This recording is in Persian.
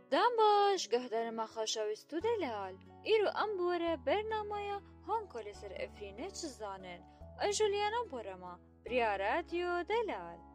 دم باش گهدار ما خوشاویستو دلال ایرو ام بوره برنامه هان کلی سر افرینه چه زانن و جولیانا بورما بریا رادیو دلال